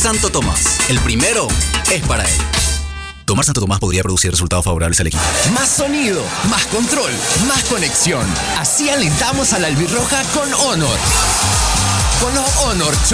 Santo Tomás. El primero es para él. Tomar Santo Tomás podría producir resultados favorables al equipo. Más sonido, más control, más conexión. Así alentamos a la albirroja con Honor. Con los Honor